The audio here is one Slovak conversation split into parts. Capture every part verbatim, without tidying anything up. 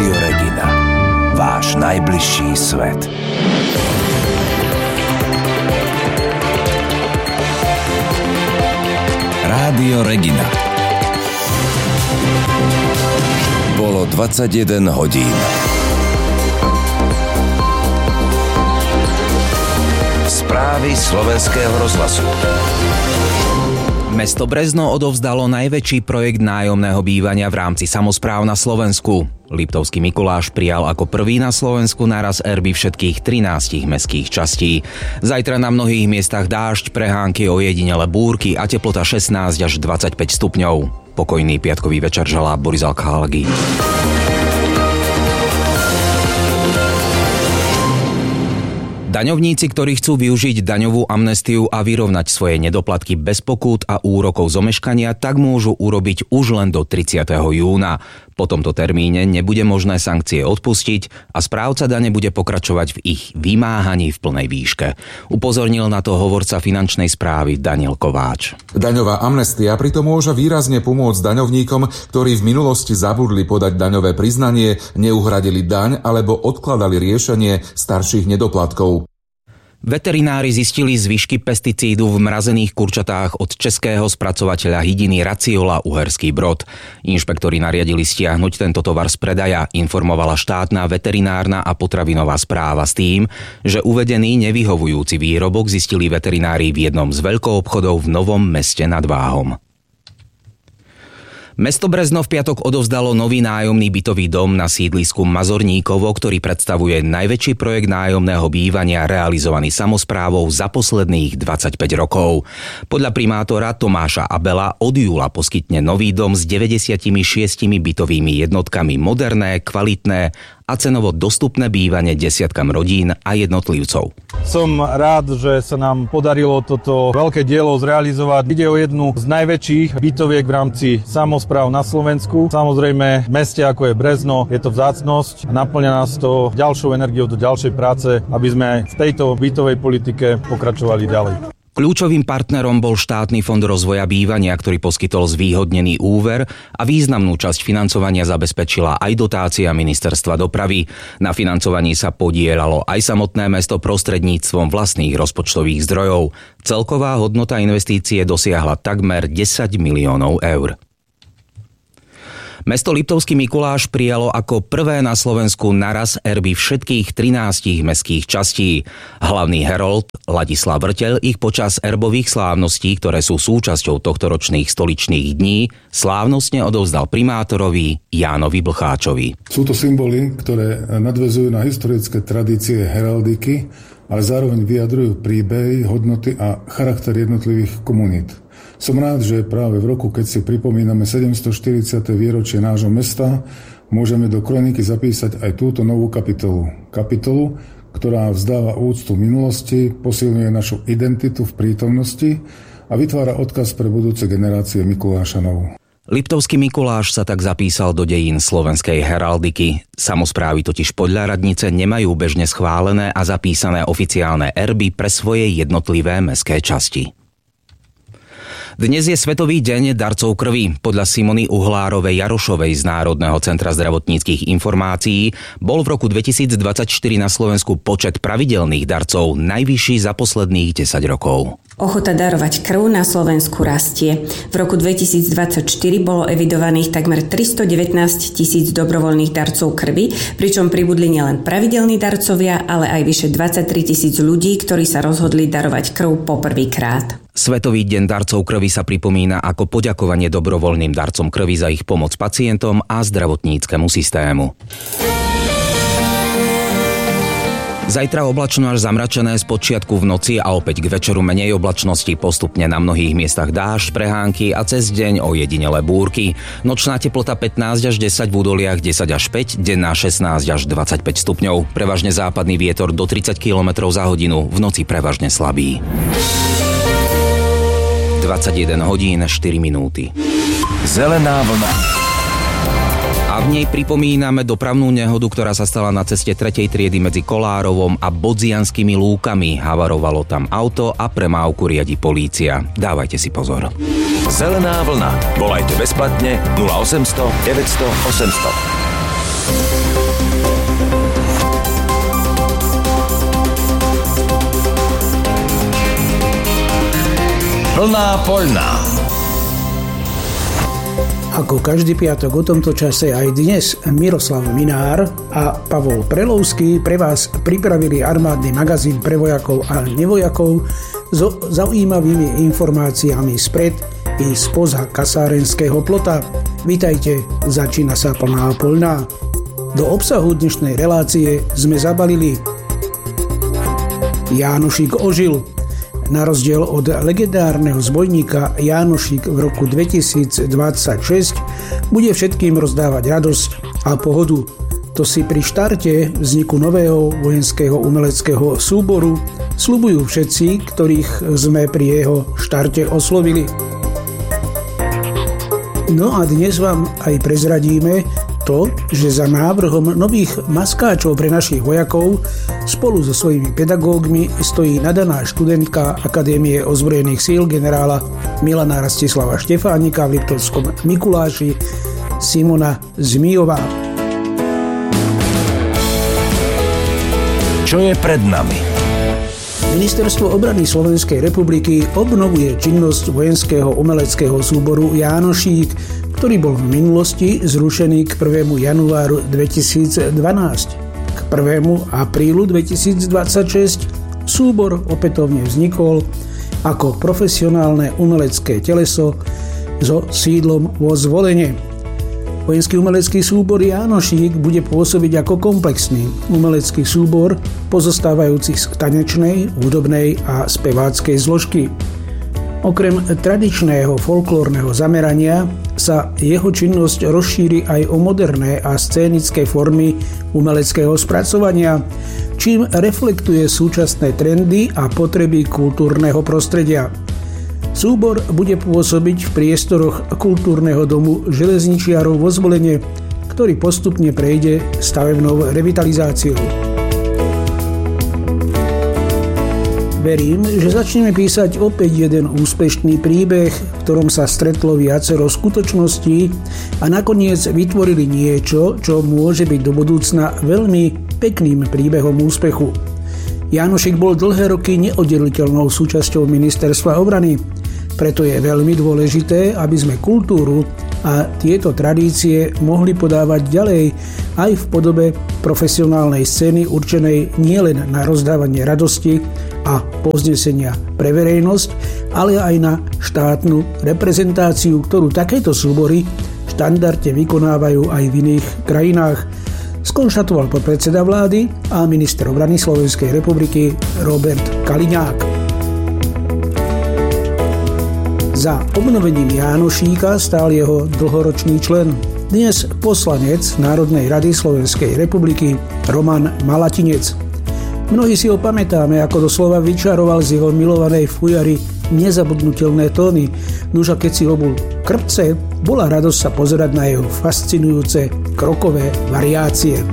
Rádio Regina. Váš najbližší svet. Rádio Regina. Bolo dvadsaťjeden hodín. Správy Slovenského rozhlasu. Mesto Brezno odovzdalo najväčší projekt nájomného bývania v rámci samospráv na Slovensku. Liptovský Mikuláš prijal ako prvý na Slovensku naraz erby všetkých trinástich mestských častí. Zajtra na mnohých miestach dážď, prehánky, ojedinele búrky a teplota šestnásť až dvadsaťpäť stupňov. Pokojný piatkový večer želá Boris Alkálagy. Daňovníci, ktorí chcú využiť daňovú amnestiu a vyrovnať svoje nedoplatky bez pokút a úrokov z omeškania, tak môžu urobiť už len do tridsiateho júna. Po tomto termíne nebude možné sankcie odpustiť a správca dane bude pokračovať v ich vymáhaní v plnej výške. Upozornil na to hovorca finančnej správy Daniel Kováč. Daňová amnestia pritom môže výrazne pomôcť daňovníkom, ktorí v minulosti zabudli podať daňové priznanie, neuhradili daň alebo odkladali riešenie starších nedoplatkov. Veterinári zistili zvyšky pesticídu v mrazených kurčatách od českého spracovateľa hydiny Raciola Uherský Brod. Inšpektori nariadili stiahnuť tento tovar z predaja, informovala štátna veterinárna a potravinová správa s tým, že uvedený nevyhovujúci výrobok zistili veterinári v jednom z veľkoobchodov v Novom Meste nad Váhom. Mesto Brezno v piatok odovzdalo nový nájomný bytový dom na sídlisku Mazorníkovo, ktorý predstavuje najväčší projekt nájomného bývania realizovaný samosprávou za posledných dvadsaťpäť rokov. Podľa primátora Tomáša Abela od júla poskytne nový dom s deväťdesiatšesť bytovými jednotkami moderné, kvalitné a cenovo dostupné bývanie desiatkam rodín a jednotlivcov. Som rád, že sa nám podarilo toto veľké dielo zrealizovať. Ide o jednu z najväčších bytoviek v rámci samospráv na Slovensku. Samozrejme, v meste ako je Brezno, je to vzácnosť a naplňa nás to ďalšou energiou do ďalšej práce, aby sme v tejto bytovej politike pokračovali ďalej. Kľúčovým partnerom bol štátny fond rozvoja bývania, ktorý poskytol zvýhodnený úver a významnú časť financovania zabezpečila aj dotácia ministerstva dopravy. Na financovaní sa podieľalo aj samotné mesto prostredníctvom vlastných rozpočtových zdrojov. Celková hodnota investície dosiahla takmer desať miliónov eur. Mesto Liptovský Mikuláš prijalo ako prvé na Slovensku naraz erby všetkých trinástich mestských častí. Hlavný herold Ladislav Vrteľ ich počas erbových slávností, ktoré sú súčasťou tohtoročných stoličných dní, slávnostne odovzdal primátorovi Jánovi Blcháčovi. Sú to symboly, ktoré nadväzujú na historické tradície heraldiky, ale zároveň vyjadrujú príbehy, hodnoty a charakter jednotlivých komunít. Som rád, že práve v roku, keď si pripomíname sedemstoštyridsiate výročie nášho mesta, môžeme do kroniky zapísať aj túto novú kapitolu. Kapitolu, ktorá vzdáva úctu minulosti, posilňuje našu identitu v prítomnosti a vytvára odkaz pre budúce generácie Mikulášanov. Liptovský Mikuláš sa tak zapísal do dejín slovenskej heraldiky. Samosprávy totiž podľa radnice nemajú bežne schválené a zapísané oficiálne erby pre svoje jednotlivé mestské časti. Dnes je Svetový deň darcov krvi. Podľa Simony Uhlárovej Jarošovej z Národného centra zdravotníckych informácií bol v roku dvetisícdvadsaťštyri na Slovensku počet pravidelných darcov najvyšší za posledných desať rokov. Ochota darovať krv na Slovensku rastie. V roku dvetisícdvadsaťštyri bolo evidovaných takmer tristodevätnásť tisíc dobrovoľných darcov krvi, pričom pribudli nielen pravidelní darcovia, ale aj vyše dvadsaťtri tisíc ľudí, ktorí sa rozhodli darovať krv poprvýkrát. Svetový deň darcov krvi sa pripomína ako poďakovanie dobrovoľným darcom krvi za ich pomoc pacientom a zdravotníckemu systému. Zajtra oblačno až zamračené z počiatku v noci a opäť k večeru menej oblačnosti, postupne na mnohých miestach dážď, prehánky a cez deň ojedinelé búrky. Nočná teplota pätnásť až desať, v údoliach desať až päť, denná šestnásť až dvadsaťpäť stupňov. Prevažne západný vietor do tridsať kilometrov za hodinu, v noci prevažne slabý. dvadsaťjeden hodín štyri minúty. Zelená vlna. A v nej pripomíname dopravnú nehodu, ktorá sa stala na ceste tretej triedy medzi Kolárovom a Bodzianskými lúkami. Havarovalo tam auto a premávku riadi polícia. Dávajte si pozor. Zelená vlna. Volajte bezplatne nula osemsto deväťsto osemsto. Plná poľná. Ako každý piatok o tomto čase aj dnes Miroslav Minár a Pavol Prelovský pre vás pripravili armádny magazín pre vojakov a nevojakov so zaujímavými informáciami spred i spoza kasárenského plota. Vítajte, začína sa Plná poľná. Do obsahu dnešnej relácie sme zabalili: Jánošík ožil. Na rozdiel od legendárneho zbojníka Jánošík v roku dvetisícdvadsaťšesť bude všetkým rozdávať radosť a pohodu. To si pri štarte vzniku nového vojenského umeleckého súboru sľubujú všetci, ktorých sme pri jeho štarte oslovili. No a dnes vám aj prezradíme to, že za návrhom nových maskáčov pre našich vojakov spolu so svojimi pedagógmi stojí nadaná študentka Akadémie ozbrojených síl generála Milana Rastislava Štefánika v Liptovskom Mikuláši, Simona Zmijová. Čo je pred nami? Ministerstvo obrany Slovenskej republiky obnovuje činnosť vojenského umeleckého súboru Jánošík, ktorý bol v minulosti zrušený k prvému januáru dvetisícdvanásť. K prvému aprílu dvetisícdvadsaťšesť súbor opätovne vznikol ako profesionálne umelecké teleso so sídlom vo Zvolene. Vojenský umelecký súbor Jánošík bude pôsobiť ako komplexný umelecký súbor pozostávajúci z tanečnej, hudobnej a speváckej zložky. Okrem tradičného folklórneho zamerania sa jeho činnosť rozšíri aj o moderné a scénické formy umeleckého spracovania, čím reflektuje súčasné trendy a potreby kultúrneho prostredia. Súbor bude pôsobiť v priestoroch kultúrneho domu železničiarov vo Zvolene, ktorý postupne prejde stavebnou revitalizáciou. Verím, že začneme písať opäť jeden úspešný príbeh, v ktorom sa stretlo viacero skutočností a nakoniec vytvorili niečo, čo môže byť do budúcna veľmi pekným príbehom úspechu. Jánošík bol dlhé roky neoddeliteľnou súčasťou Ministerstva obrany, preto je veľmi dôležité, aby sme kultúru a tieto tradície mohli podávať ďalej aj v podobe profesionálnej scény určenej nielen na rozdávanie radosti a povznesenia pre verejnosť, ale aj na štátnu reprezentáciu, ktorú takéto súbory štandardne vykonávajú aj v iných krajinách, skonštatoval podpredseda vlády a minister obrany Slovenskej republiky Robert Kaliňák. Za obnovením Jánošíka stál jeho dlhoročný člen, dnes poslanec Národnej rady Slovenskej republiky Roman Malatinec. Mnohí si ho pamätáme, ako doslova vyčaroval z jeho milovanej fujary nezabudnutelné tóny. Nuž a keď si obul krpce, bola radosť sa pozerať na jeho fascinujúce krokové variácie.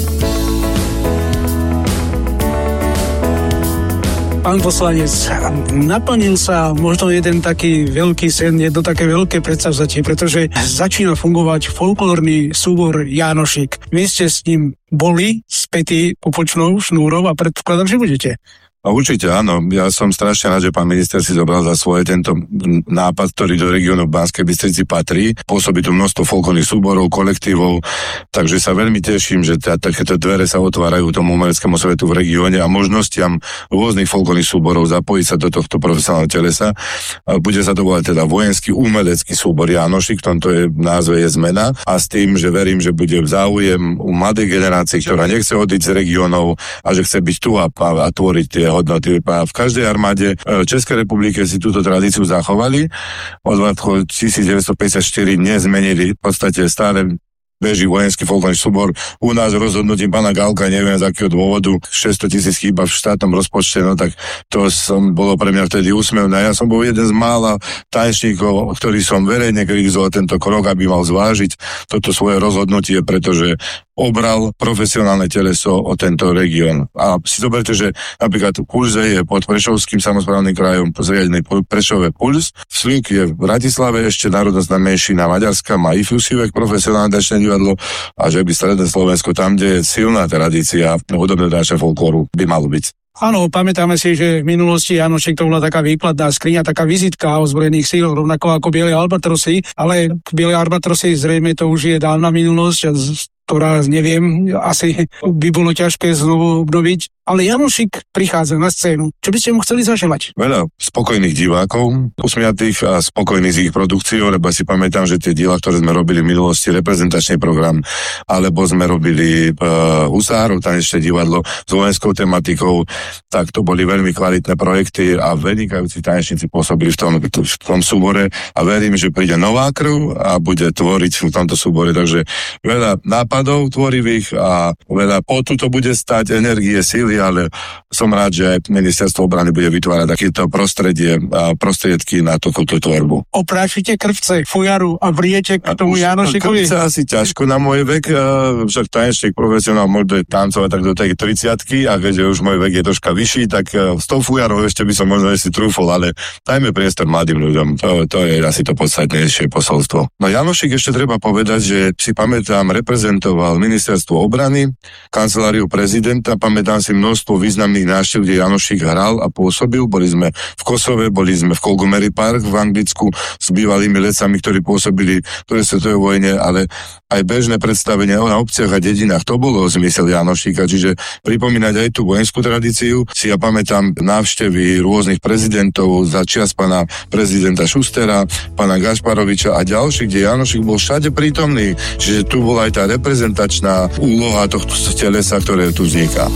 Pán poslanec, naplnil sa možno jeden taký veľký sen, jedno také veľké predsavzatie, pretože začína fungovať folklórny súbor Jánošík. Vy ste s ním boli spätí popočnou šnúrou a predpokladám, že budete. A určite áno, ja som strašne rád, že pán minister si zobral za svoje tento nápad, ktorý do regiónu Banskej Bystrici patrí. Pôsobí tu množstvo folklórnych súborov, kolektívov, takže sa veľmi teším, že tá, takéto dvere sa otvárajú tomu umeleckému svetu v regióne a možnostiam rôznych folklórnych súborov zapojiť sa do tohto profesionálneho telesa. Bude sa to volať teda vojenský umelecký súbor Jánošík, v tomto je, názve je zmena a s tým, že verím, že bude záujem u mladej generácie, ktorá nechce odísť z regiónov a že chce byť tu a, a tvoriť tie hodnoty. A v každej armáde Českej republiky si túto tradíciu zachovali. Od roku devätnásťstopäťdesiatštyri nezmenili, v podstate stále beží vojenský folklórny súbor. U nás rozhodnutím pána Galka, neviem z akého dôvodu, šesťsto tisíc chýba v štátnom rozpočte, no tak to som, bolo pre mňa vtedy úsmevné. Ja som bol jeden z mála tanečníkov, ktorý som verejne kritizoval tento krok, aby mal zvážiť toto svoje rozhodnutie, pretože obral profesionálne teleso o tento región. A si zoberte, že napríklad Pulze je pod Prešovským samosprávnym krajom zriadený Prešove Puls. Slink je v Bratislave, ešte národnostná menšina Maďarska má í ef ú sívek, profesionálne dačné divadlo a že by Stredné Slovensko, tam, kde je silná tradícia hudobno-tanečného folklóru, by malo byť. Áno, pamätáme si, že v minulosti Jánošek to bola taká výkladná skriňa, taká vizitka ozbrojených síl, rovnako ako Biele Albatrosy, ale Biele Albatrosy zrejme to už je dávna minulosť a ktorá, neviem, asi by bolo ťažké znovu obnoviť. Ale Jánošik prichádza na scénu. Čo by ste mu chceli zaželať? Veľa spokojných divákov, usmiatých a spokojných z ich produkciou, lebo si pamätám, že tie diela, ktoré sme robili v minulosti, reprezentačný program, alebo sme robili uh, Husárov, tanečné divadlo s vojenskou tematikou, tak to boli veľmi kvalitné projekty a vynikajúci tanečníci pôsobili v tom, v tom súbore a verím, že príde nová krv a bude tvoriť v tomto súbore. Takže veľa nápadov tvorivých a veľa potu to bude stať, energie, síly, ale som rád, že aj ministerstvo obrany bude vytvárať takéto prostredie a prostriedky na túto tvorbu. Oprášite krvce, fujaru a vriete k tomu Jánošikovi? Krvce asi ťažko na môj vek, však tanečník profesionál môže tancovať tak do tej tridsiatky a keďže už môj vek je troška vyšší, tak s tou fujarou ešte by som možno si trúfol, ale dajme priestor mladým ľuďom. To, to je asi to podstatnejšie posolstvo. No Jánošik ešte treba povedať, že si pamätám, reprezentoval ministerstvo obrany, kanceláriu prezidenta, pamätám si množstvo významných návštev, kde Jánošik hral a pôsobil. Boli sme v Kosove, boli sme v Colgomery Park v Anglicku s bývalými letcami, ktorí pôsobili v druhej svetovej vojne, ale aj bežné predstavenia na obciach a dedinách, to bolo zmysel Jánošika, čiže pripomínať aj tú vojenskú tradíciu. Si ja pamätám návštevy rôznych prezidentov za čias pána prezidenta Šustera, pána Gašparoviča a ďalších, kde Jánošik bol všade prítomný, čiže tu bola aj tá reprezentačná úloha tohto telesa, ktoré tu vzniká.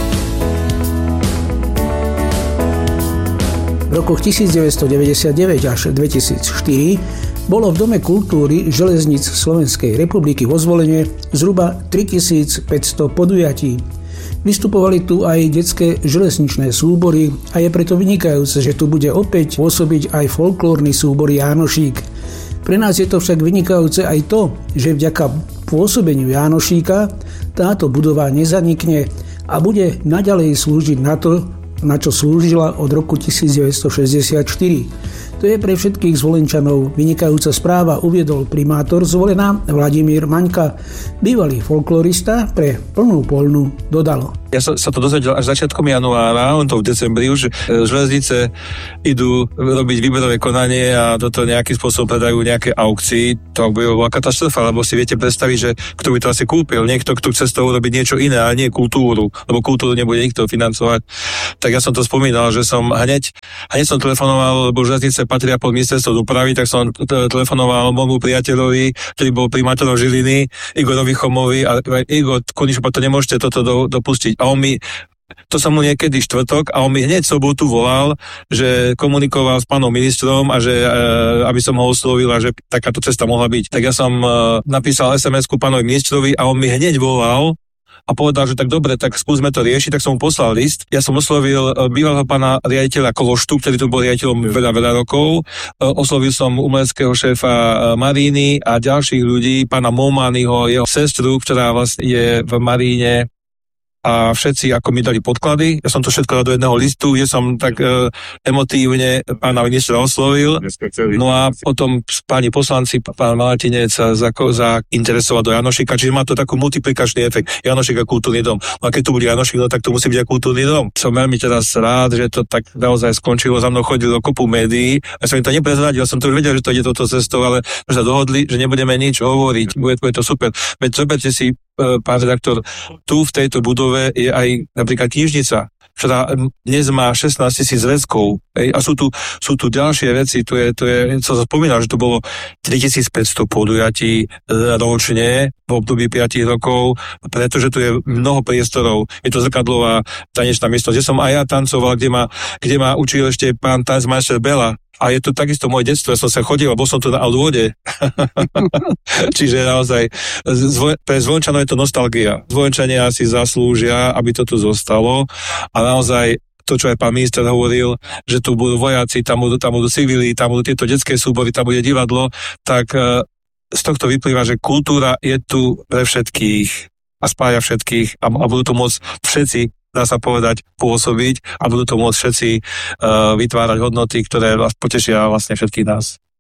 V rokoch devätnásťstodeväťdesiatdeväť až dvetisícštyri bolo v Dome kultúry železníc Slovenskej republiky vo Zvolene zhruba tritisícpäťsto podujatí. Vystupovali tu aj detské železničné súbory a je preto vynikajúce, že tu bude opäť pôsobiť aj folklórny súbor Jánošík. Pre nás je to však vynikajúce aj to, že vďaka pôsobeniu Jánošíka táto budova nezanikne a bude naďalej slúžiť na to, na čo slúžila od roku devätnásťstošesťdesiatštyri. To je pre všetkých Zvolenčanov vynikajúca správa, uviedol primátor Zvolena Vladimír Maňka. Bývalý folklorista pre Plnú poľnu dodalo. Ja sa, sa to dozvedel až začiatkom januára, on to v decembri už, železnice idú robiť výberové konanie a toto nejakým spôsobom predajú nejaké aukcii. To by bola katastrofa, lebo si viete predstaviť, že kto by to asi kúpil. Niekto, kto chce z toho robiť niečo iné, a nie kultúru, lebo kultúru nebude nikto financovať. Tak ja som to spomínal, že som hneď, hneď som telefonoval, lebo železnice patria pod ministerstvo dopravy, tak som telefonoval môjmu priateľovi, ktorý bol primátorom Žiliny, Igorovi Chomovi, a Igor, konečne to nemôžete toto do, dopustiť. A on mi, to som mu niekedy štvrtok, a on mi hneď sobotu volal, že komunikoval s pánom ministrom a že, e, aby som ho oslovil a že takáto cesta mohla byť. Tak ja som e, napísal es em esku pánovi ministrovi a on mi hneď volal a povedal, že tak dobre, tak skúsme to riešiť, tak som mu poslal list. Ja som oslovil bývalého pána riaditeľa Kološtu, ktorý tu bol riaditeľom veľa, veľa rokov. Oslovil som umeleckého šéfa Maríny a ďalších ľudí, pána Mományho, jeho sestru, ktorá vlastne je v Maríne, a všetci ako mi dali podklady. Ja som to všetko dal do jedného listu, kde som tak e, emotívne pána ministra oslovil. No a potom páni poslanci, pán Malatinec sa za, zainteresoval do Jánošika, čiže má to takú multiplikačný efekt. Jánošik a kultúrny dom. No a keď tu bude Jánošik, no tak to musí byť aj kultúrny dom. Som veľmi teraz rád, že to tak naozaj skončilo. Za mnou chodilo kopu médií. Ja som im to neprezradil, som to už vedel, že to ide touto cestou, ale sme sa dohodli, že nebudeme nič hovoriť. Bude, bude to super. Veď zoberte si, pán redaktor, tu v tejto budove je aj napríklad knižnica, ktorá dnes má šestnásť tisíc zväzkov. A sú tu, sú tu ďalšie veci, tu je, tu je, co som spomínal, že to bolo tritisícpäťsto podujatí ročne v období päť rokov, pretože tu je mnoho priestorov. Je to zrkadlová tanečná miestnosť, kde som aj ja tancoval, kde ma, kde ma učil ešte pán tancmajster Bela. A je to takisto moje detstvo, ja som sa chodil, bol som tu na odvode. Čiže naozaj, pre Zvolenčanov je to nostalgia. Zvolenčania si zaslúžia, aby to tu zostalo. A naozaj, to, čo aj pán minister hovoril, že tu budú vojaci, tam budú, tam budú civili, tam budú tieto detské súbory, tam bude divadlo, tak z tohto vyplýva, že kultúra je tu pre všetkých a spája všetkých a, a budú tu môcť všetci, dá sa povedať, pôsobiť a budú to môcť všetci uh, vytvárať hodnoty, ktoré vás potešia vlastne všetkých nás.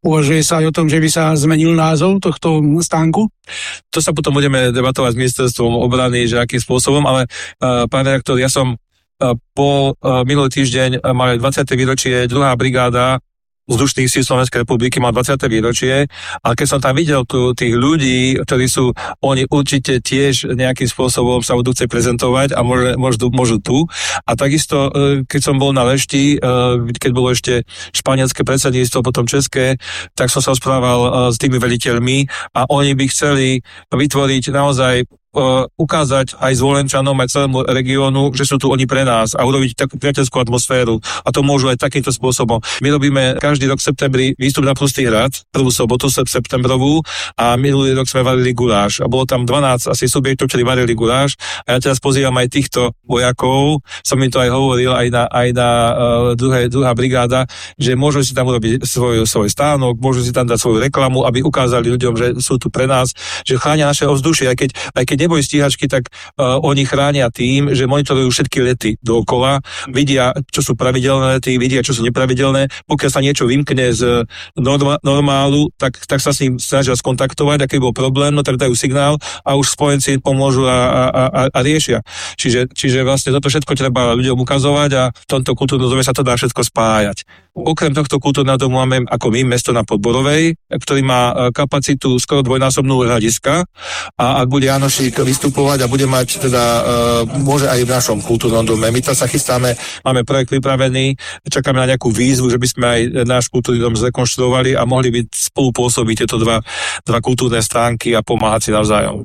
Uvažuje sa aj o tom, že by sa zmenil názov tohto stánku? To sa potom budeme debatovať s ministerstvom obrany, že akým spôsobom, ale uh, pán redaktor, ja som uh, po uh, minulý týždeň uh, mal dvadsiate výročie, druhá brigáda vzdušných síl Slovenskej republiky má dvadsiate výročie, a keď som tam videl tu tých ľudí, ktorí sú, oni určite tiež nejakým spôsobom sa budú chcieť prezentovať a môže, môžu, môžu tu. A takisto, keď som bol na Lešti, keď bolo ešte španielské predsedníctvo, potom české, tak som sa rozprával s tými veliteľmi a oni by chceli vytvoriť naozaj Uh, ukázať aj zvolenčanom, aj celému regiónu, že sú tu oni pre nás a urobiť takú priateľskú atmosféru. A to môžu aj takýmto spôsobom. My robíme každý rok v septembri výstup na Prostý hrad, prvú sobotu septembrovú, a minulý rok sme varili guláš. A bolo tam dvanásť asi subjektov, ktorí varili guláš. A ja teraz pozývam aj týchto vojakov, som im to aj hovoril, aj na, aj na uh, druhé, druhá brigáda, že môžu si tam urobiť svoj, svoj stánok, môžu si tam dať svoju reklamu, aby ukázali ľuďom, že sú tu pre nás, že chránia naše ovzdušie, aj keď, aj keď neboli stíhačky, tak uh, oni chránia tým, že monitorujú všetky lety dookola, vidia, čo sú pravidelné lety, vidia, čo sú nepravidelné. Pokiaľ sa niečo vymkne z norma, normálu, tak, tak sa s ním snažia skontaktovať, aký bol problém, no tak dajú signál a už spojenci pomôžu a, a, a, a riešia. Čiže, čiže vlastne toto všetko treba ľuďom ukazovať a v tomto kultúrnom dome sa to dá všetko spájať. Okrem tohto kultúrneho domu máme ako my mesto na Podborovej, ktorý má kapacitu skoro dvojnásobnú hľadiska, a ak bude Jánošík vystupovať a bude mať teda, uh, môže aj v našom kultúrnom dome. My tam sa chystáme, máme projekt pripravený, čakáme na nejakú výzvu, že by sme aj náš kultúrny dom zrekonštruovali a mohli byť spolupôsobiť tieto dva, dva kultúrne stránky a pomáhať si navzájom.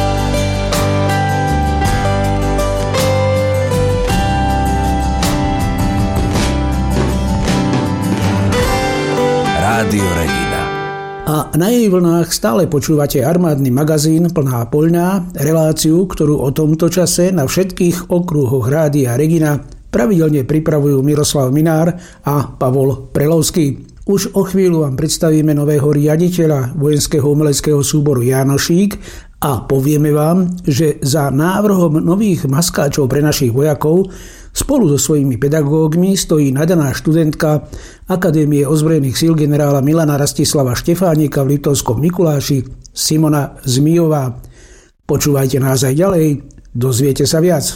Rádio Regina. A na jej vlnách stále počúvate armádny magazín Plná poľňa, reláciu, ktorú o tomto čase na všetkých okruhoch Rádia Regina pravidelne pripravujú Miroslav Minár a Pavol Prelovský. Už o chvíľu vám predstavíme nového riaditeľa vojenského umeleckého súboru Jánošík a povieme vám, že za návrhom nových maskáčov pre našich vojakov spolu so svojimi pedagógmi stojí nadaná študentka Akadémie ozbrojených síl generála Milana Rastislava Štefánika v Liptovskom Mikuláši Simona Zmijová. Počúvajte nás aj ďalej, dozviete sa viac.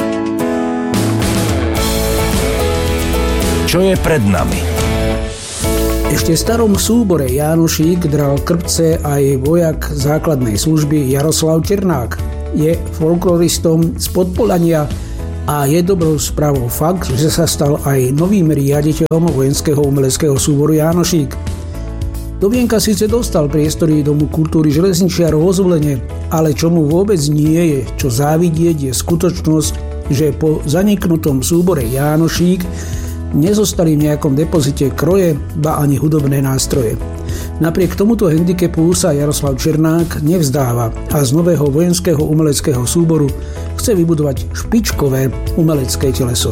Čo je pred nami? Ešte v starom súbore Jánošík dral krpce aj vojak základnej služby Jaroslav Černák. Je folkloristom z Podpolania a je dobrou správou fakt, že sa stal aj novým riaditeľom vojenského umeleckého súboru Jánošík. Do vienka síce dostal priestory Domu kultúry železničiarov vo Zvolene, ale čo mu vôbec nie je čo závidieť, je skutočnosť, že po zaniknutom súbore Jánošík nezostali v nejakom depozite kroje, ba ani hudobné nástroje. Napriek tomuto handicapu sa Jaroslav Černák nevzdáva a z nového vojenského umeleckého súboru chce vybudovať špičkové umelecké teleso.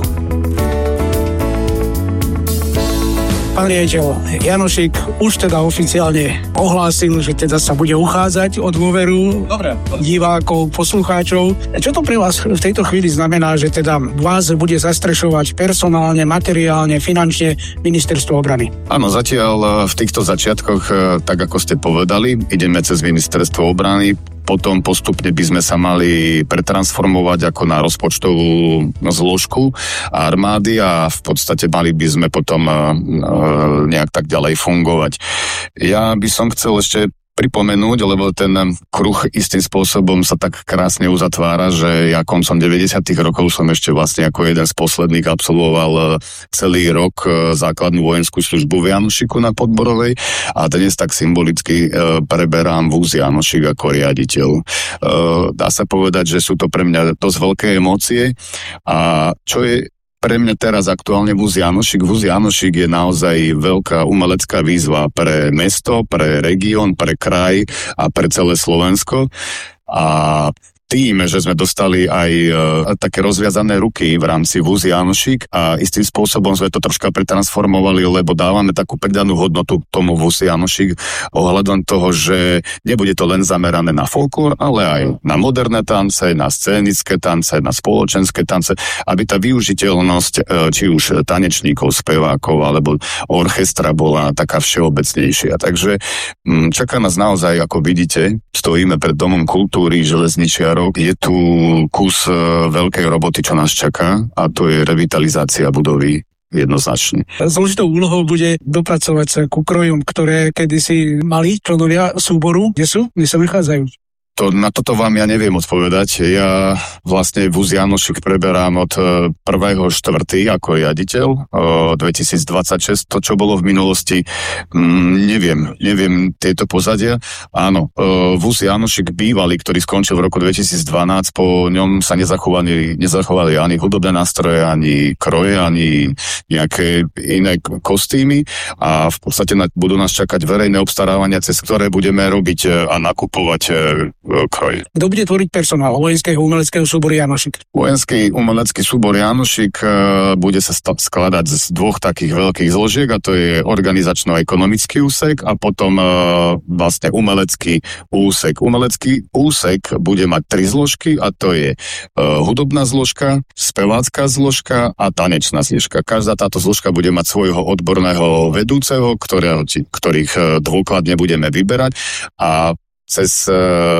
Pán riaditeľ, Jánošík už teda oficiálne ohlásil, že teda sa bude uchádzať o dôveru Dobre. divákov, poslucháčov. Čo to pre vás v tejto chvíli znamená, že teda vás bude zastrešovať personálne, materiálne, finančne Ministerstvo obrany? Áno, zatiaľ v týchto začiatkoch, tak ako ste povedali, ideme cez Ministerstvo obrany. Potom postupne by sme sa mali pretransformovať ako na rozpočtovú zložku armády a v podstate mali by sme potom nejak tak ďalej fungovať. Ja by som chcel ešte pripomenúť, lebo ten kruh istým spôsobom sa tak krásne uzatvára, že ja koncom deväťdesiatych rokov som ešte vlastne ako jeden z posledných absolvoval celý rok základnú vojenskú službu v Jánošíku na Podborovej a dnes tak symbolicky preberám vúz Jánošík ako riaditeľ. Dá sa povedať, že sú to pre mňa dosť veľké emócie a čo je pre mňa teraz aktuálne vúz Jánošík. Vúz Jánošík je naozaj veľká umelecká výzva pre mesto, pre región, pre kraj a pre celé Slovensko. A tým, že sme dostali aj e, také rozviazané ruky v rámci vú es Jánošík a istým spôsobom sme to troška pretransformovali, lebo dávame takú pridanú hodnotu tomu vú es Jánošík ohľadom toho, že nebude to len zamerané na folklór, ale aj na moderné tance, na scénické tance, na spoločenské tance, aby tá využiteľnosť e, či už tanečníkov, spevákov alebo orchestra bola taká všeobecnejšia. Takže m, čaká nás naozaj, ako vidíte, stojíme pred Domom kultúry železničiarov. Je tu kus e, veľkej roboty, čo nás čaká, a to je revitalizácia budovy jednoznačne. Zložitou úlohou bude dopracovať sa ku krojom, ktoré kedysi mali členovia súboru. Kde sú? Kde sa vychádzajú? To, na toto vám ja neviem odpovedať. Ja vlastne vú es Jánošík preberám od prvého štvrtého ako riaditeľ dvetisícdvadsaťšesť. To, čo bolo v minulosti, m, neviem. Neviem tieto pozadia. Áno, vú es Jánošík bývalý, ktorý skončil v roku dvetisícdvanásť, po ňom sa nezachovali, nezachovali ani hudobné nástroje, ani kroje, ani nejaké iné kostýmy a v podstate budú nás čakať verejné obstarávania, cez ktoré budeme robiť a nakupovať kroj. Kto bude tvoriť personál vojenského umeleckého súboru Jánošík? Vojenský umelecký súbor Jánošík bude sa skladať z dvoch takých veľkých zložiek, a to je organizačno-ekonomický úsek a potom vlastne umelecký úsek. Umelecký úsek bude mať tri zložky, a to je hudobná zložka, spevácka zložka a tanečná zložka. Každá táto zložka bude mať svojho odborného vedúceho, ktorého, ktorých dôkladne budeme vyberať, a cez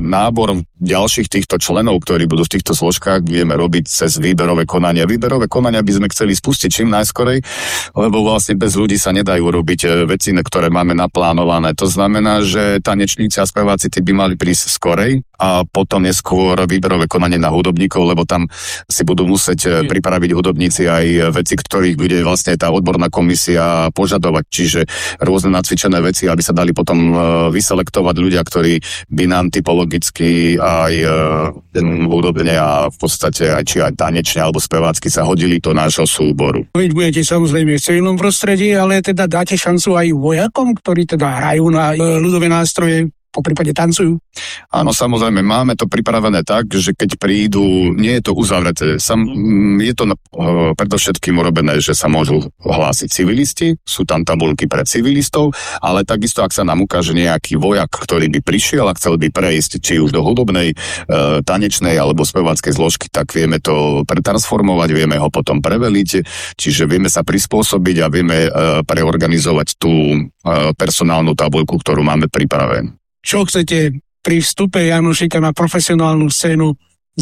nábor ďalších týchto členov, ktorí budú v týchto zložkách, budeme robiť cez výberové konania. Výberové konania by sme chceli spustiť čím najskorej, lebo vlastne bez ľudí sa nedajú robiť veci, ktoré máme naplánované. To znamená, že tanečníci a speváci tí by mali prísť skorej a potom neskôr výberové konanie na hudobníkov, lebo tam si budú musieť pripraviť hudobníci aj veci, ktorých bude vlastne tá odborná komisia požadovať. Čiže rôzne nacvičené veci, aby sa dali potom vyselektovať ľudia, ktorí by nám typologicky aj e, hudobne a v podstate aj či aj tanečne alebo spevácky sa hodili do nášho súboru. Vy budete samozrejme v civilnom prostredí, ale teda dáte šancu aj vojakom, ktorí teda hrajú na e, ľudové nástroje, po prípade tancujú? Áno, samozrejme, máme to pripravené tak, že keď prídu, nie je to uzavreté, sam, je to uh, predovšetkým urobené, že sa môžu hlásiť civilisti, sú tam tabuľky pre civilistov, ale takisto, ak sa nám ukáže nejaký vojak, ktorý by prišiel a chcel by prejsť či už do hudobnej, uh, tanečnej alebo speváckej zložky, tak vieme to pretransformovať, vieme ho potom preveliť, čiže vieme sa prispôsobiť a vieme uh, preorganizovať tú uh, personálnu tabuľku, ktorú máme pripravenú. Čo chcete pri vstupe Jánošíka na profesionálnu scénu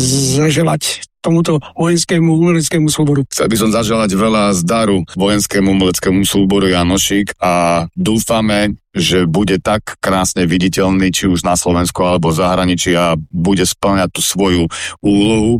zaželať tomuto vojenskému umeleckému súboru? Chcel by som zaželať veľa zdaru vojenskému umeleckému súboru Jánošík a dúfame, že bude tak krásne viditeľný, či už na Slovensku alebo v zahraničí, a bude spĺňať tú svoju úlohu,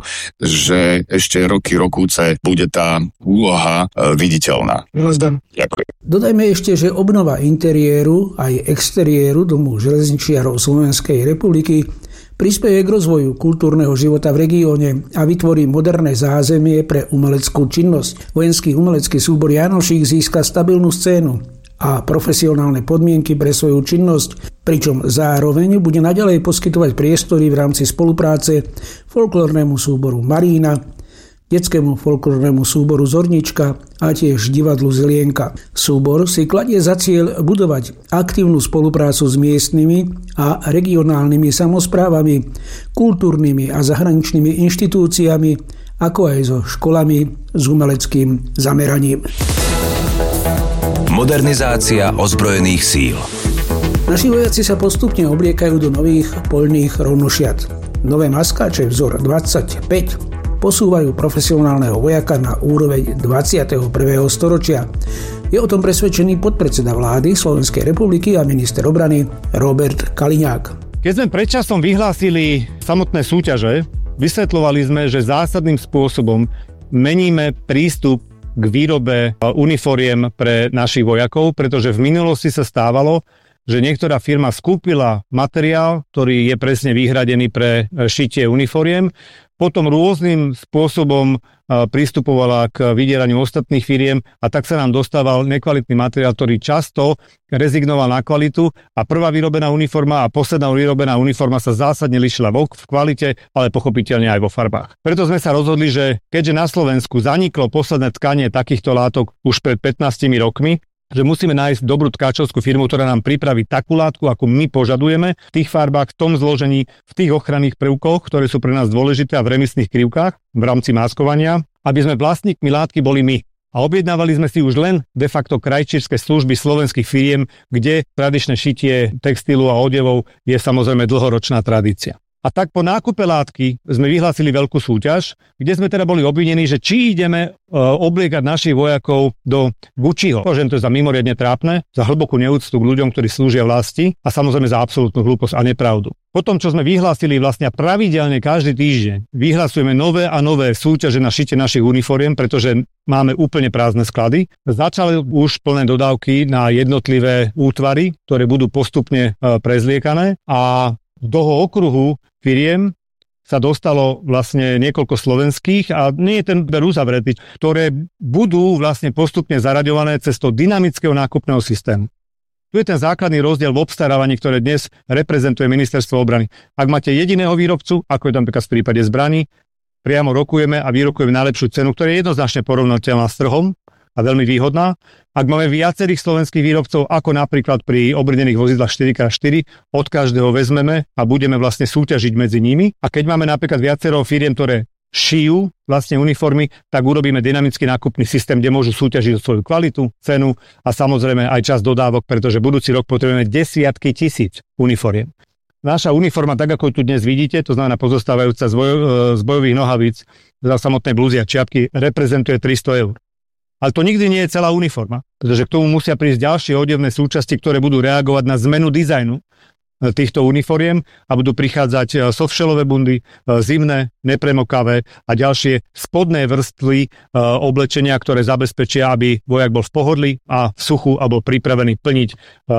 že ešte roky, rokúce bude tá úloha e, viditeľná. Ďakujem. Dodajme ešte, že obnova interiéru aj exteriéru Domu železničiarov Slovenskej republiky prispeje k rozvoju kultúrneho života v regióne a vytvorí moderné zázemie pre umeleckú činnosť. Vojenský umelecký súbor Jánošík získa stabilnú scénu a profesionálne podmienky pre svoju činnosť, pričom zároveň bude naďalej poskytovať priestory v rámci spolupráce folklórnemu súboru Marína, detskému folklórnemu súboru Zornička a tiež divadlu Zlienka. Súbor si kladie za cieľ budovať aktívnu spoluprácu s miestnymi a regionálnymi samosprávami, kultúrnymi a zahraničnými inštitúciami, ako aj so školami s umeleckým zameraním. Modernizácia ozbrojených síl. Naši vojaci sa postupne obliekajú do nových poľných rovnošiat. Nové maskáče vzor dvadsaťpäť posúvajú profesionálneho vojaka na úroveň dvadsiateho prvého storočia. Je o tom presvedčený podpredseda vlády Slovenskej republiky a minister obrany Robert Kaliňák. Keď sme predčasom vyhlásili samotné súťaže, vysvetľovali sme, že zásadným spôsobom meníme prístup k výrobe uniforiem pre našich vojakov, pretože v minulosti sa stávalo, že niektorá firma skúpila materiál, ktorý je presne vyhradený pre šitie uniforiem, potom rôznym spôsobom pristupovala k vydieraniu ostatných firiem a tak sa nám dostával nekvalitný materiál, ktorý často rezignoval na kvalitu a prvá vyrobená uniforma a posledná vyrobená uniforma sa zásadne lišila v kvalite, ale pochopiteľne aj vo farbách. Preto sme sa rozhodli, že keďže na Slovensku zaniklo posledné tkanie takýchto látok už pred pätnástimi rokmi, že musíme nájsť dobrú tkáčovskú firmu, ktorá nám pripraví takú látku, ako my požadujeme, v tých farbách, v tom zložení, v tých ochranných prvkoch, ktoré sú pre nás dôležité a v remisných krivkách v rámci maskovania, aby sme vlastníkmi látky boli my. A objednávali sme si už len de facto krajčírske služby slovenských firiem, kde tradičné šitie textilu a odevov je samozrejme dlhoročná tradícia. A tak po nákupe látky sme vyhlásili veľkú súťaž, kde sme teda boli obvinení, že či ideme e, obliekať našich vojakov do Gucciho. Považujem to za mimoriadne trápne, za hlbokú neúctu k ľuďom, ktorí slúžia vlasti a samozrejme za absolútnu hlúposť a nepravdu. Potom, čo sme vyhlásili vlastne pravidelne každý týždeň, vyhlasujeme nové a nové súťaže na šitie našich uniforiem, pretože máme úplne prázdne sklady. Začali už plné dodávky na jednotlivé útvary, ktoré budú postupne e, prezliekané a do toho okruhu firiem sa dostalo vlastne niekoľko slovenských a nie je ten ber uzavretý, ktoré budú vlastne postupne zaraďované cez to dynamického nákupného systému. Tu je ten základný rozdiel v obstarávaní, ktoré dnes reprezentuje Ministerstvo obrany. Ak máte jediného výrobcu, ako je tam v prípade zbraní, priamo rokujeme a vyrokujeme najlepšiu cenu, ktorá je jednoznačne porovnateľná s trhom a veľmi výhodná. Ak máme viacerých slovenských výrobcov, ako napríklad pri obrnených vozidlách štyri krát štyri, od každého vezmeme a budeme vlastne súťažiť medzi nimi. A keď máme napríklad viacero firiem, ktoré šijú vlastne uniformy, tak urobíme dynamický nákupný systém, kde môžu súťažiť o svoju kvalitu, cenu a samozrejme aj čas dodávok, pretože budúci rok potrebujeme desiatky tisíc uniforiem. Naša uniforma, tak ako ju tu dnes vidíte, to znamená pozostávajúca z, boj, z bojových nohavíc, za samotnej blúzy a čiapky, reprezentuje tristo eur. Ale to nikdy nie je celá uniforma, pretože k tomu musia prísť ďalšie odevné súčasti, ktoré budú reagovať na zmenu dizajnu týchto uniforiem a budú prichádzať softshellové bundy, zimné, nepremokavé a ďalšie spodné vrstvy oblečenia, ktoré zabezpečia, aby vojak bol v pohodlí a v suchu a bol pripravený plniť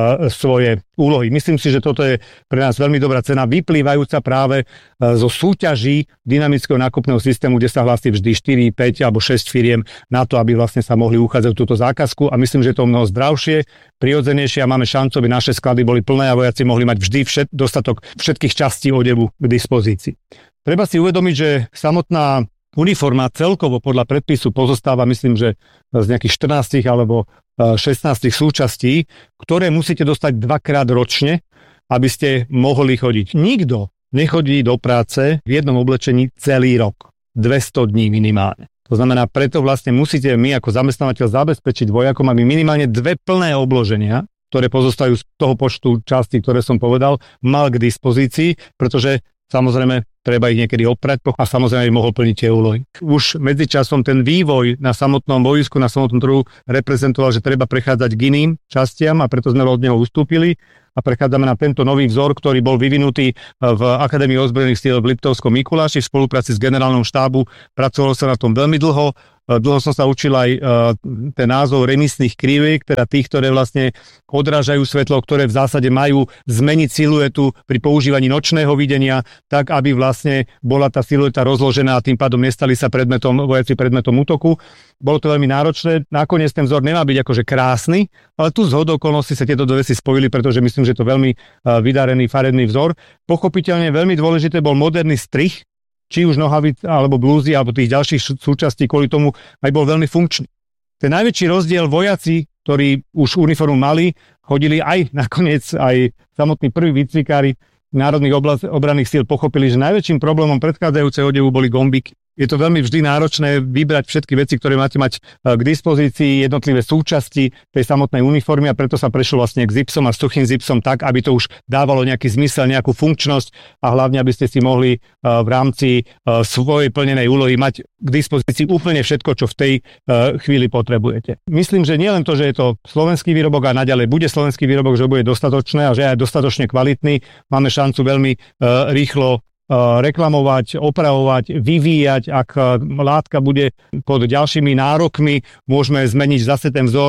svoje úlohy. Myslím si, že toto je pre nás veľmi dobrá cena, vyplývajúca práve zo súťaží dynamického nákupného systému, kde sa hlási vždy štyri, päť alebo šesť firiem na to, aby vlastne sa mohli uchádzať túto zákazku a myslím, že to je mnoho zdravšie, prirodzenejšie a máme šancu, aby naše sklady boli plné a vojaci mohli mať vždy všet, dostatok všetkých častí odevu k dispozícii. Treba si uvedomiť, že samotná uniforma celkovo podľa predpisu pozostáva, myslím, že z nejakých štrnásť alebo šestnásť súčastí, ktoré musíte dostať dvakrát ročne, aby ste mohli chodiť. Nikto nechodí do práce v jednom oblečení celý rok. dvesto dní minimálne. To znamená, preto vlastne musíte my ako zamestnávateľ zabezpečiť vojakom, aby minimálne dve plné obloženia, ktoré pozostajú z toho počtu častí, ktoré som povedal, mal k dispozícii, pretože samozrejme treba ich niekedy oprať a samozrejme mohol plniť tie úlohy. Už medzičasom ten vývoj na samotnom boisku, na samotnom trhu reprezentoval, že treba prechádzať k iným častiam a preto sme od neho ustúpili a prechádzame na tento nový vzor, ktorý bol vyvinutý v Akadémii ozbrojených síl v Liptovskom Mikuláši v spolupráci s generálnom štábu. Pracovalo sa na tom veľmi dlho. Dlho som sa učil aj uh, ten názov remisných kriviek, teda tých, ktoré vlastne odrážajú svetlo, ktoré v zásade majú zmeniť siluetu pri používaní nočného videnia, tak aby vlastne bola tá silueta rozložená a tým pádom nestali sa predmetom, vojaci predmetom útoku. Bolo to veľmi náročné. Nakoniec ten vzor nemá byť akože krásny, ale tu z hodou okolností sa tieto dve veci spojili, pretože myslím, že to veľmi uh, vydarený farebný vzor. Pochopiteľne veľmi dôležité bol moderný strih, či už nohavic, alebo blúzy, alebo tých ďalších súčastí, kvôli tomu aj bol veľmi funkčný. Ten najväčší rozdiel vojaci, ktorí už uniformu mali, chodili aj nakoniec, aj samotní prví výcvikári národných oblast, obranných síl pochopili, že najväčším problémom predchádzajúceho odevu boli gombíky. Je to veľmi vždy náročné vybrať všetky veci, ktoré máte mať k dispozícii, jednotlivé súčasti tej samotnej uniformy a preto sa prešlo vlastne k zipsom a suchým zipsom tak, aby to už dávalo nejaký zmysel, nejakú funkčnosť a hlavne, aby ste si mohli v rámci svojej plnenej úlohy mať k dispozícii úplne všetko, čo v tej chvíli potrebujete. Myslím, že nielen to, že je to slovenský výrobok a naďalej bude slovenský výrobok, že bude dostatočné a že je dostatočne kvalitný, máme šancu veľmi rýchlo reklamovať, opravovať, vyvíjať. Ak látka bude pod ďalšími nárokmi, môžeme zmeniť zase ten vzor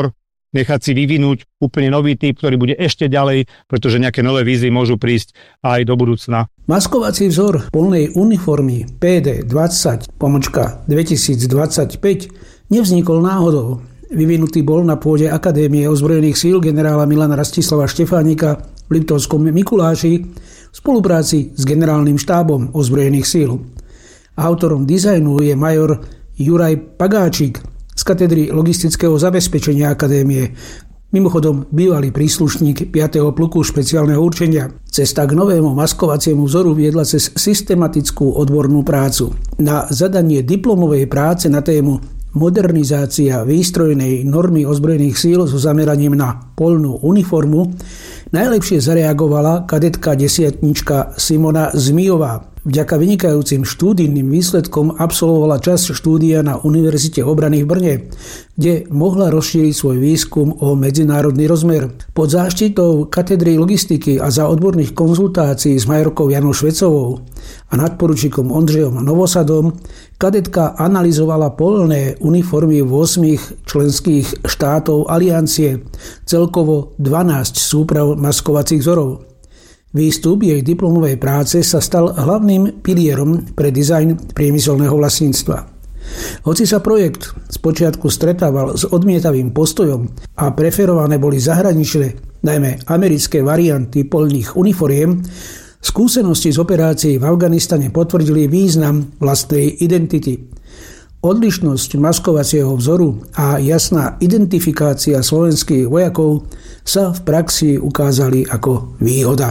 nechať si vyvinúť úplne nový typ, ktorý bude ešte ďalej, pretože nejaké nové výzvy môžu prísť aj do budúcna. Maskovací vzor plnej uniformy pé dé dvadsať dvetisícdvadsaťpäť nevznikol náhodou. Vyvinutý bol na pôde Akadémie ozbrojených síl generála Milana Rastislava Štefánika v Liptovskom Mikuláši v spolupráci s generálnym štábom ozbrojených síl. Autorom dizajnu je major Juraj Pagáčik z katedry logistického zabezpečenia Akadémie, mimochodom bývalý príslušník piateho pluku špeciálneho určenia. Cesta k novému maskovaciemu vzoru viedla cez systematickú odbornú prácu. Na zadanie diplomovej práce na tému modernizácia výstrojnej normy ozbrojených síl so zameraním na poľnú uniformu najlepšie zareagovala kadetka desiatnička Simona Zmijová. Vďaka vynikajúcim štúdijným výsledkom absolvovala časť štúdia na Univerzite obrany v Brne, kde mohla rozšíriť svoj výskum o medzinárodný rozmer. Pod záštitou katedry logistiky a za odborných konzultácií s majorkou Janou Švecovou a nadporučíkom Ondřejom Novosadom kadetka analyzovala poľné uniformy ôsmich členských štátov aliancie, celkovo dvanásť súprav maskovacích vzorov. Výstup jej diplomovej práce sa stal hlavným pilierom pre dizajn priemyselného vlastníctva. Hoci sa projekt spočiatku stretával s odmietavým postojom a preferované boli zahraničné, najmä americké varianty poľných uniforiem, skúsenosti z operácií v Afganistane potvrdili význam vlastnej identity. Odlišnosť maskovacieho vzoru a jasná identifikácia slovenských vojakov sa v praxi ukázali ako výhoda.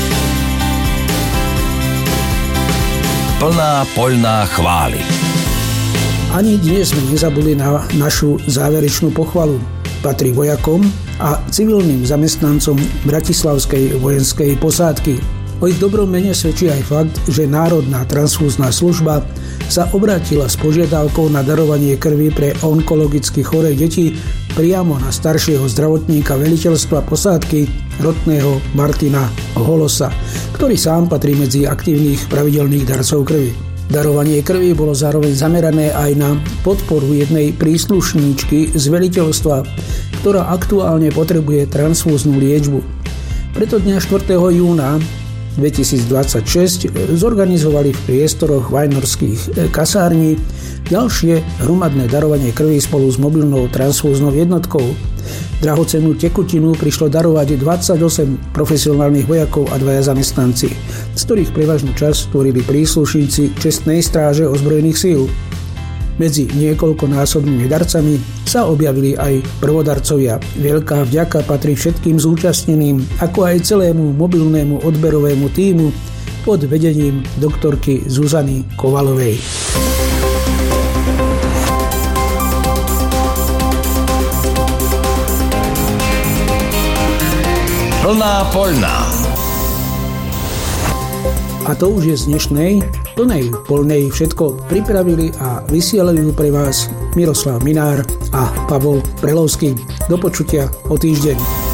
Plná poľná chvály. Ani dnes sme nezabudli na našu záverečnú pochvalu. Patrí vojakom a civilným zamestnancom Bratislavskej vojenskej posádky. O ich dobrom mene svedčí aj fakt, že Národná transfúzna služba sa obrátila s požiadavkou na darovanie krvi pre onkologicky choré deti priamo na staršieho zdravotníka veliteľstva posádky rotného Martina Holosa, ktorý sám patrí medzi aktívnych pravidelných darcov krvi. Darovanie krvi bolo zároveň zamerané aj na podporu jednej príslušníčky z veliteľstva, ktorá aktuálne potrebuje transfúznu liečbu. Preto dňa štvrtého júna dvetisícdvadsaťšesť zorganizovali v priestoroch vajnorských kasární ďalšie hromadné darovanie krvi spolu s mobilnou transfúznou jednotkou. Drahocennú tekutinu prišlo darovať dvadsaťosem profesionálnych vojakov a dvaja zamestnanci, z ktorých prevažnú časť tvorili príslušníci čestnej stráže ozbrojených síl. Medzi niekoľkonásobnými darcami sa objavili aj prvodarcovia. Veľká vďaka patrí všetkým zúčastneným, ako aj celému mobilnému odberovému tímu pod vedením doktorky Zuzany Kovalovej. Plná poľná. A to už je z dnešnej plnej poľnej všetko. Pripravili a vysielali ju pre vás Miroslav Minár a Pavol Prelovský. Do počutia o týždeň.